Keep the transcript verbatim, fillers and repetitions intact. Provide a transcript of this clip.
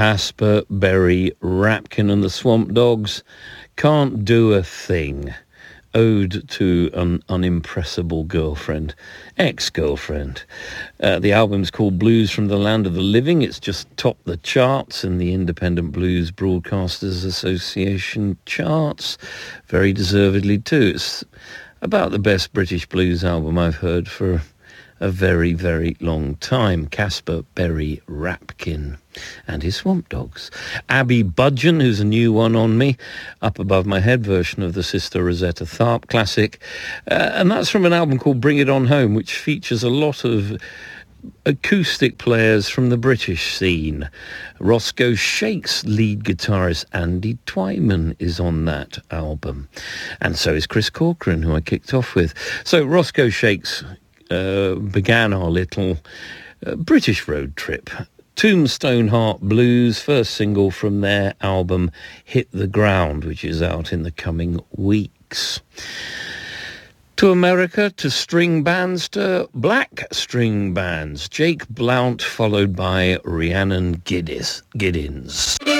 Casper, Berry, Rapkin and the Swamp Dogs, Can't Do a Thing. Ode to an unimpressible girlfriend, ex-girlfriend. Uh, the album's called Blues from the Land of the Living. It's just topped the charts in the Independent Blues Broadcasters Association charts, very deservedly too. It's about the best British blues album I've heard for a very, very long time. Casper, Berry, Rapkin and his Swamp Dogs. Abby Budgeon, who's a new one on me, Up Above My Head version of the Sister Rosetta Tharpe classic. Uh, and that's from an album called Bring It On Home, which features a lot of acoustic players from the British scene. Roscoe Shake's lead guitarist Andy Twyman is on that album. And so is Chris Corcoran, who I kicked off with. So Roscoe Shake's uh, began our little uh, British road trip. Tombstone Heart Blues, first single from their album Hit the Ground, which is out in the coming weeks. To America, to string bands, to black string bands. Jake Blount, followed by Rhiannon Giddis, Giddins.